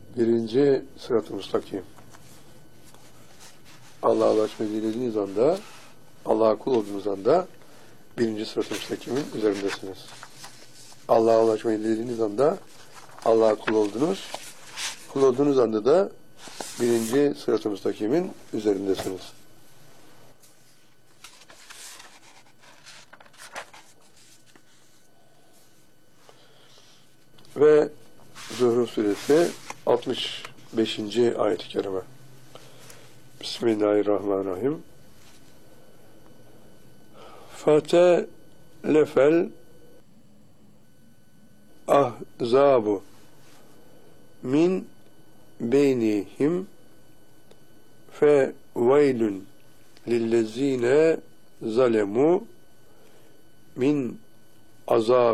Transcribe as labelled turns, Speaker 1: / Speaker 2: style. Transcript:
Speaker 1: Birinci sırat-ı müstakim. Allah'a ulaşmayı dilediğiniz anda, Allah'a kul olduğunuz anda birinci sırat-ı müstakimin üzerindesiniz. Allah'a ulaşmayı dilediğiniz anda Allah'a kul oldunuz. Kul olduğunuz anda da birinci sırat-ı müstakimin üzerindesiniz. Ve Zuhruf suresi 65. ayet-i kerime. Bismillahirrahmanirrahim. Fetelefel ahzabu min beynihim fe veylün lillezine zalemu min azab